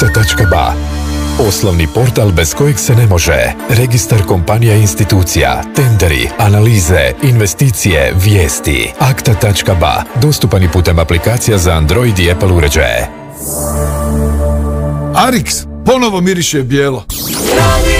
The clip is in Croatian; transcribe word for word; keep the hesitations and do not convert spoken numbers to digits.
akta tačka ba. Poslovni portal bez kojeg se ne može. Registar kompanija i institucija, tenderi, analize, investicije, vijesti. akta tačka ba. Dostupan i putem aplikacija za Android i Apple uređaje. Arix ponovo miriše bijelo.